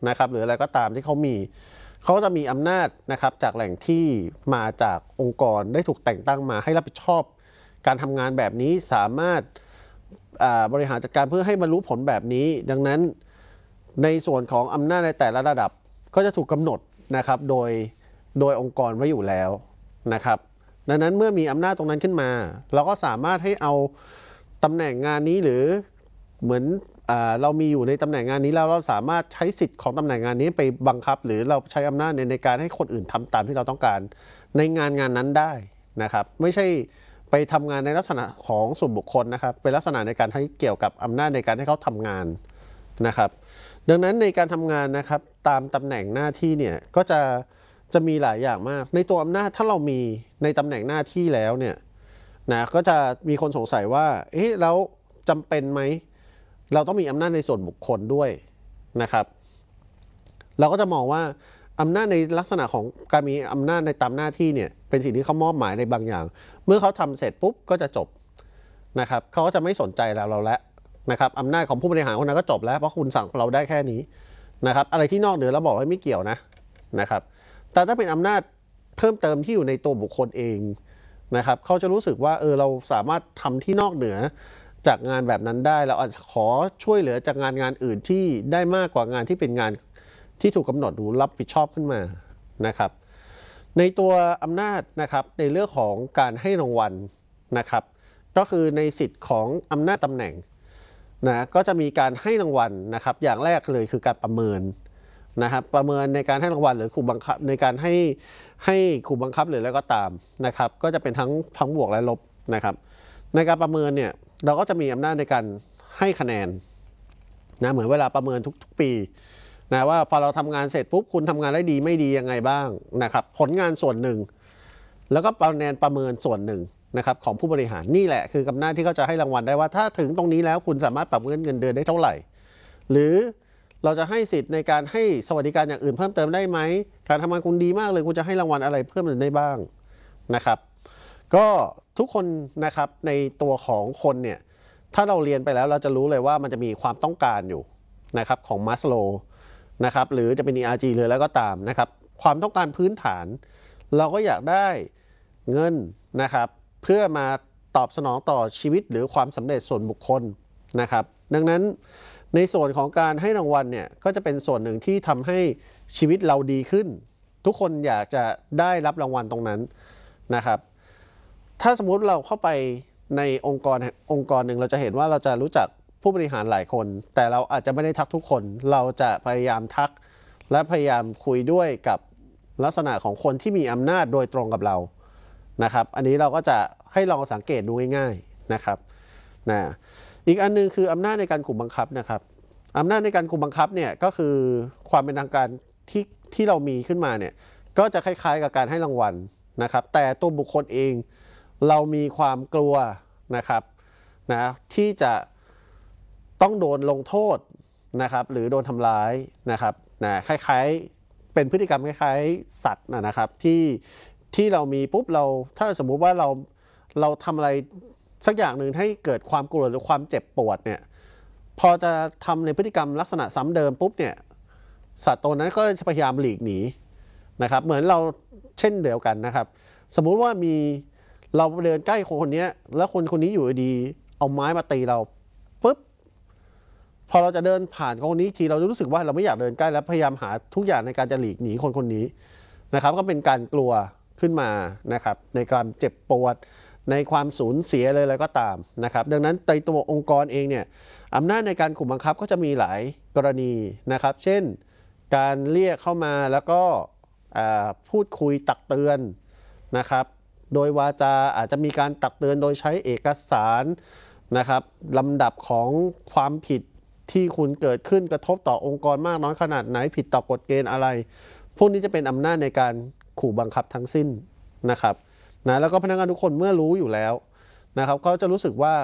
นะครับหรืออะไรก็ตามที่เขามีเขาก็จะมีอำนาจนะครับจากแหล่งที่มาจากองค์กรได้ถูกแต่งตั้งมาให้รับผิดชอบการทำงานแบบนี้สามารถบริหารจัดการเพื่อให้บรรลุผลแบบนี้ดังนั้นในส่วนของอำนาจในแต่ละระดับก็จะถูกกำหนดนะครับโดยองค์กรไว้อยู่แล้วนะครับดังนั้นเมื่อมีอำนาจตรงนั้นขึ้นมาเราก็สามารถให้เอาตำแหน่งงานนี้หรือเหมือนเรามีอยู่ในตำแหน่งงานนี้แล้วเราสามารถใช้สิทธิ์ของตำแหน่งงานนี้ไปบังคับหรือเราใช้อำนาจในการให้คนอื่นทำตามที่เราต้องการในงานนั้นได้นะครับไม่ใช่ไปทำงานในลักษณะของส่วนบุคคลนะครับเป็นลักษณะในการให้เกี่ยวกับอำนาจในการให้เขาทำงานนะครับดังนั้นในการทำงานนะครับตามตำแหน่งหน้าที่เนี่ยก็จะมีหลายอย่างมากในตัวอำนาจถ้าเรามีในตำแหน่งหน้าที่แล้วเนี่ยนะก็จะมีคนสงสัยว่าเอ๊ะแล้วจำเป็นไหมเราต้องมีอำนาจในส่วนบุคคลด้วยนะครับเราก็จะมองว่าอำนาจในลักษณะของการมีอำนาจในตามหน้าที่เนี่ยเป็นสิ่งที่เขามอบหมายในบางอย่างเมื่อเขาทำเสร็จปุ๊บก็จะจบนะครับเขาก็จะไม่สนใจเราแล้วนะครับอำนาจของผู้บริหารคนนั้นก็จบแล้วเพราะคุณสั่งเราได้แค่นี้นะครับอะไรที่นอกเหนือเราบอกให้ไม่เกี่ยวนะครับแต่ถ้าเป็นอำนาจเพิ่มเติมที่อยู่ในตัวบุคคลเองนะครับเขาจะรู้สึกว่าเราสามารถทำที่นอกเหนือจากงานแบบนั้นได้เราอาจจะขอช่วยเหลือจากงานอื่นที่ได้มากกว่างานที่เป็นงานที่ถูกกำหนดหรือรับผิดชอบขึ้นมานะครับในตัวอำนาจนะครับในเรื่องของการให้รางวัลนะครับก็คือในสิทธิ์ของอำนาจตำแหน่งนะก็จะมีการให้รางวัลนะครับอย่างแรกเลยคือการประเมินนะครับประเมินในการให้รางวัลหรือขู่บังคับในการให้ขู่บังคับหรืออะไรก็ตามนะครับก็จะเป็นทั้งบวกและลบนะครับในการประเมินเนี่ยเราก็จะมีอำนาจในการให้คะแนนนะเหมือนเวลาประเมินทุกปีนะว่าพอเราทำงานเสร็จปุ๊บคุณทำงานได้ดีไม่ดียังไงบ้างนะครับผลงานส่วนหนึ่งแล้วก็คะแนนประเมินส่วนหนึ่งนะครับของผู้บริหารนี่แหละคืออำนาจที่เขาจะให้รางวัลได้ว่าถ้าถึงตรงนี้แล้วคุณสามารถปรับเงินเดือนได้เท่าไหร่หรือเราจะให้สิทธิ์ในการให้สวัสดิการอย่างอื่นเพิ่มเติมได้ไหมการทำงานคุณดีมากเลยคุณจะให้รางวัลอะไรเพิ่มเติมได้บ้างนะครับก็ทุกคนนะครับในตัวของคนเนี่ยถ้าเราเรียนไปแล้วเราจะรู้เลยว่ามันจะมีความต้องการอยู่นะครับของมัสโลว์นะครับหรือจะเป็น ERG เลยแล้วก็ตามนะครับความต้องการพื้นฐานเราก็อยากได้เงินนะครับเพื่อมาตอบสนองต่อชีวิตหรือความสำเร็จส่วนบุคคลนะครับดังนั้นในส่วนของการให้รางวัลเนี่ยก็จะเป็นส่วนหนึ่งที่ทำให้ชีวิตเราดีขึ้นทุกคนอยากจะได้รับรางวัลตรงนั้นนะครับถ้าสมมุติเราเข้าไปในองค์กรหนึ่งเราจะเห็นว่าเราจะรู้จักผู้บริหารหลายคนแต่เราอาจจะไม่ได้ทักทุกคนเราจะพยายามทักและพยายามคุยด้วยกับลักษณะของคนที่มีอำนาจโดยตรงกับเรานะครับอันนี้เราก็จะให้ลองสังเกตดูง่ายๆนะครับอีกอันนึงคืออำนาจในการข่มบังคับนะครับอำนาจในการข่มบังคับเนี่ยก็คือความเป็นทางการที่เรามีขึ้นมาเนี่ยก็จะคล้ายๆกับการให้รางวัลนะครับแต่ตัวบุคคลเองเรามีความกลัวนะครับที่จะต้องโดนลงโทษนะครับหรือโดนทำร้ายนะครับคล้ายๆเป็นพฤติกรรมคล้ายๆสัตว์นะครับที่เรามีปุ๊บเราถ้าสมมุติว่าเราทำอะไรสักอย่างหนึ่งให้เกิดความกลัวหรือความเจ็บปวดเนี่ยพอจะทำในพฤติกรรมลักษณะซ้ำเดิมปุ๊บเนี่ยสัตว์ตัวนั้นก็จะพยายามหลีกหนีนะครับเหมือนเราเช่นเดียวกันนะครับสมมุติว่าเราเดินใกล้คนนี้แล้วคนนี้อยู่ดีเอาไม้มาตีเราปุ๊บพอเราจะเดินผ่านคนนี้ทีเราจะรู้สึกว่าเราไม่อยากเดินใกล้แล้วพยายามหาทุกอย่างในการจะหลีกหนีคนนี้นะครับก็เป็นการกลัวขึ้นมานะครับในการเจ็บปวดในความสูญเสียเลยอะไรก็ตามนะครับดังนั้นในตัวองค์กรเองเนี่ยอำนาจในการข่มบังคับก็จะมีหลายกรณีนะครับเช่นการเรียกเข้ามาแล้วก็พูดคุยตักเตือนนะครับโดยวาจาอาจจะมีการตักเตือนโดยใช้เอกสารนะครับลำดับของความผิดที่คุณเกิดขึ้นกระทบต่อองค์กรมากน้อยขนาดไหนผิดต่อกฎเกณฑ์อะไรพวกนี้จะเป็นอำนาจในการขู่บังคับทั้งสิ้นนะครับแล้วก็พนักงานทุกคนเมื่อรู้อยู่แล้วนะครับเขาจะรู้สึกว่า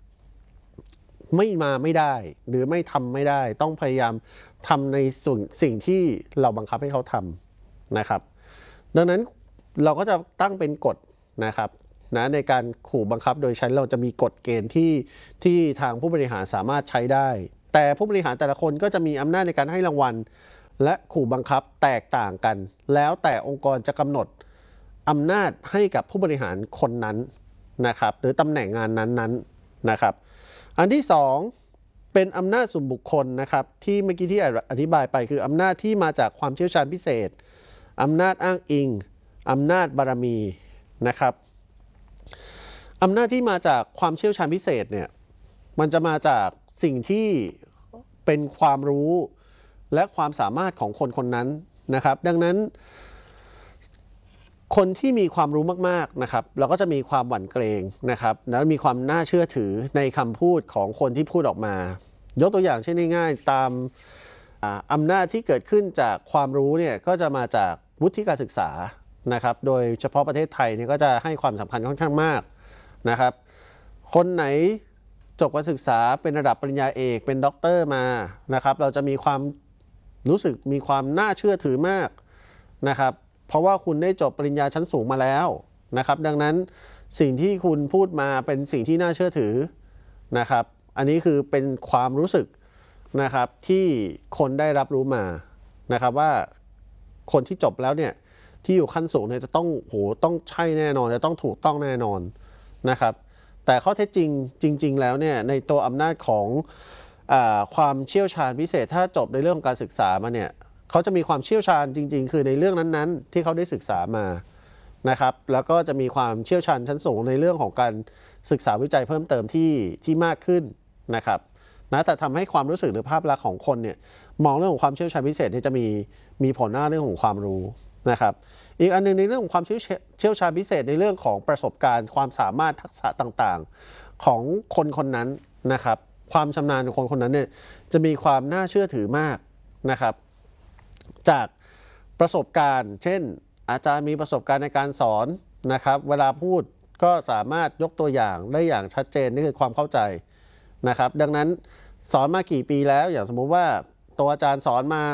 ไม่ได้หรือไม่ทำไม่ได้ต้องพยายามทำในสิ่งที่เราบังคับให้เขาทำนะครับดังนั้นเราก็จะตั้งเป็นกฎนะครับในการขู่บังคับโดยใช้เราจะมีกฎเกณฑ์ที่ทางผู้บริหารสามารถใช้ได้แต่ผู้บริหารแต่ละคนก็จะมีอำนาจในการให้รางวัลและขู่บังคับแตกต่างกันแล้วแต่องค์กรจะกำหนดอำนาจให้กับผู้บริหารคนนั้นนะครับหรือตำแหน่งงานนั้นๆนะครับอันที่สองเป็นอำนาจส่วนบุคคลนะครับที่เมื่อกี้ที่อธิบายไปคืออำนาจที่มาจากความเชี่ยวชาญพิเศษอำนาจอ้างอิงอำนาจบารมีนะครับอำนาจที่มาจากความเชี่ยวชาญพิเศษเนี่ยมันจะมาจากสิ่งที่เป็นความรู้และความสามารถของคนคนนั้นนะครับดังนั้นคนที่มีความรู้มากๆนะครับเราก็จะมีความหวั่นเกรงนะครับแล้วมีความน่าเชื่อถือในคำพูดของคนที่พูดออกมายกตัวอย่างเช่นง่ายๆตามอำนาจที่เกิดขึ้นจากความรู้เนี่ยก็จะมาจากวุฒิการศึกษานะครับโดยเฉพาะประเทศไทยเนี่ยก็จะให้ความสำคัญค่อนข้างมากนะครับคนไหนจบการศึกษาเป็นระดับปริญญาเอกเป็นด็อกเตอร์มานะครับเราจะมีความรู้สึกมีความน่าเชื่อถือมากนะครับเพราะว่าคุณได้จบปริญญาชั้นสูงมาแล้วนะครับดังนั้นสิ่งที่คุณพูดมาเป็นสิ่งที่น่าเชื่อถือนะครับอันนี้คือเป็นความรู้สึกนะครับที่คนได้รับรู้มานะครับว่าคนที่จบแล้วเนี่ยที่อยู่ขั้นสูงเนี่ยจะต้องใช่แน่นอนจะต้องถูกต้องแน่นอนนะครับแต่ข้อเท็จจริงแล้วเนี่ยในตัวอำนาจของความเชี่ยวชาญพิเศษถ้าจบในเรื่องของการศึกษามาเนี่ยเขาจะมีความเชี่ยวชาญจริงๆคือในเรื่องนั้นๆที่เขาได้ศึกษามานะครับแล้วก็จะมีความเชี่ยวชาญชั้นสูงในเรื่องของการศึกษาวิจัยเพิ่มเติมที่มากขึ้นนะครับแต่ทำให้ความรู้สึกหรือภาพลักษณ์ของคนเนี่ยมองเรื่องของความเชี่ยวชาญพิเศษที่จะมีผลหน้าเรื่องของความรู้นะครับอีกอันนึงในเรื่องของความเชี่ยวชาญพิเศษในเรื่องของประสบการณ์ความสามารถทักษะต่างๆของคนคนนั้นนะครับความชำนาญของคนคนนั้นเนี่ยจะมีความน่าเชื่อถือมากนะครับจากประสบการณ์เช่นอาจารย์มีประสบการณ์ในการสอนนะครับเวลาพูดก็สามารถยกตัวอย่างได้อย่างชัดเจนนี่คือความเข้าใจนะครับดังนั้นสอนมากี่ปีแล้วอย่างสมมุติว่าตัวอาจารย์สอนมา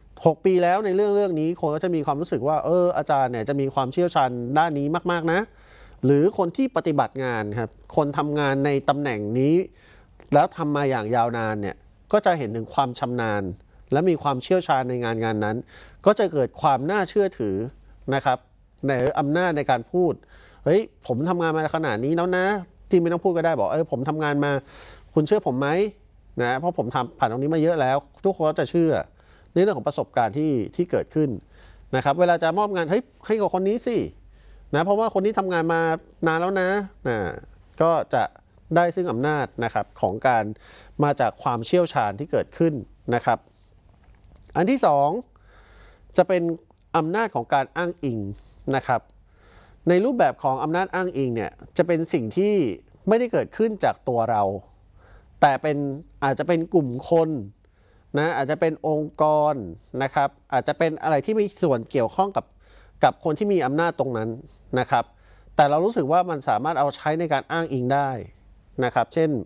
6 ปีแล้วในเรื่องนี้คนก็จะมีความรู้สึกว่าอาจารย์เนี่ยจะมีความเชี่ยวชาญด้านนี้มากๆนะหรือคนที่ปฏิบัติงานครับคนทำงานในตำแหน่งนี้แล้วทำมาอย่างยาวนานเนี่ยก็จะเห็นถึงความชำนาญและมีความเชี่ยวชาญในงานนั้นก็จะเกิดความน่าเชื่อถือนะครับในอำนาจในการพูดเฮ้ยผมทำงานมาขนาดนี้แล้วนะที่ไม่ต้องพูดก็ได้บอกผมทำงานมาคุณเชื่อผมไหมนะเพราะผมทำผ่านตรงนี้มาเยอะแล้วทุกคนก็จะเชื่อในเรื่องของประสบการณ์ที่เกิดขึ้นนะครับเวลาจะมอบงานให้กับคนนี้สินะเพราะว่าคนนี้ทำงานมานานแล้วนะก็จะได้ซึ่งอำนาจนะครับของการมาจากความเชี่ยวชาญที่เกิดขึ้นนะครับอันที่สองจะเป็นอำนาจของการอ้างอิงนะครับในรูปแบบของอำนาจอ้างอิงเนี่ยจะเป็นสิ่งที่ไม่ได้เกิดขึ้นจากตัวเราแต่อาจจะเป็นกลุ่มคนนะอาจจะเป็นองค์กรนะครับอาจจะเป็นอะไรที่มีส่วนเกี่ยวข้องกับคนที่มีอำนาจตรงนั้นนะครับแต่เรารู้สึกว่ามันสามารถเอาใช้ในการอ้างอิงได้นะครับเช่น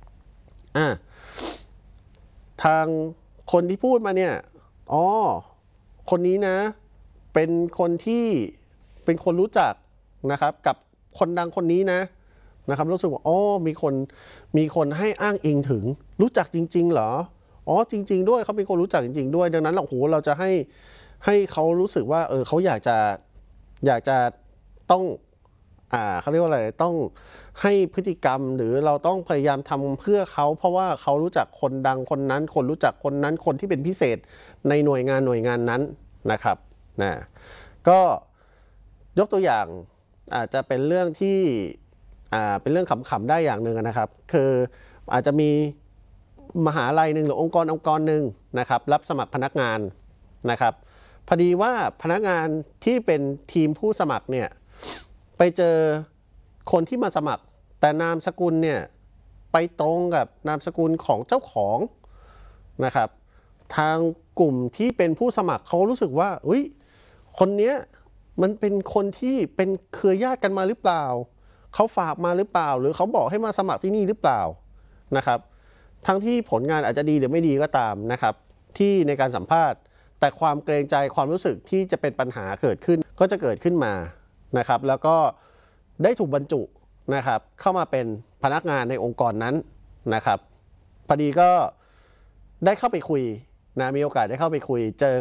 ทางคนที่พูดมาเนี่ยคนนี้นะเป็นคนที่เป็นคนรู้จักนะครับกับคนดังคนนี้นะครับรู้สึกว่ามีคนให้อ้างอิงถึงรู้จักจริงๆเหรอจริงๆด้วยเขาเป็นคนรู้จักจริงๆด้วยดังนั้นเราจะให้เขารู้สึกว่าเขาอยากจะต้องเขาเรียกว่าอะไรต้องให้พฤติกรรมหรือเราต้องพยายามทำเพื่อเขาเพราะว่าเขารู้จักคนดังคนนั้นคนรู้จักคนนั้นคนที่เป็นพิเศษในหน่วยงานนั้นนะครับก็ยกตัวอย่างอาจจะเป็นเรื่องที่เป็นเรื่องขำๆได้อย่างหนึ่งนะครับคืออาจจะมีมหาลัยหนึ่งหรือองค์กรหนึ่งนะครับรับสมัครพนักงานนะครับพอดีว่าพนักงานที่เป็นทีมผู้สมัครเนี่ยไปเจอคนที่มาสมัครแต่นามสกุลเนี่ยไปตรงกับนามสกุลของเจ้าของนะครับทางกลุ่มที่เป็นผู้สมัครเขารู้สึกว่าคนเนี้ยมันเป็นคนที่เป็นเครือญาติกันมาหรือเปล่าเขาฝากมาหรือเปล่าหรือเขาบอกให้มาสมัครที่นี่หรือเปล่านะครับทั้งที่ผลงานอาจจะดีหรือไม่ดีก็ตามนะครับที่ในการสัมภาษณ์แต่ความเกรงใจความรู้สึกที่จะเป็นปัญหาเกิดขึ้นก็จะเกิดขึ้นมานะครับแล้วก็ได้ถูกบรรจุนะครับเข้ามาเป็นพนักงานในองค์กรนั้นนะครับพอดีก็ได้เข้าไปคุยมีโอกาสได้เข้าไปคุยเจอ